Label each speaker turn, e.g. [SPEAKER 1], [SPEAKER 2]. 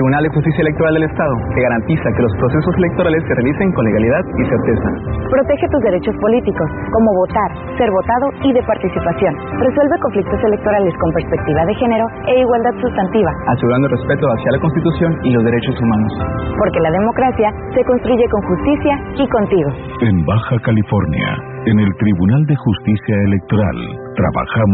[SPEAKER 1] Tribunal de Justicia Electoral del Estado, que garantiza que los procesos electorales se realicen con legalidad y certeza.
[SPEAKER 2] Protege tus derechos políticos, como votar, ser votado y de participación. Resuelve conflictos electorales con perspectiva de género e igualdad sustantiva,
[SPEAKER 1] asegurando el respeto hacia la Constitución y los derechos humanos.
[SPEAKER 2] Porque la democracia se construye con justicia y contigo.
[SPEAKER 3] En Baja California, en el Tribunal de Justicia Electoral, trabajamos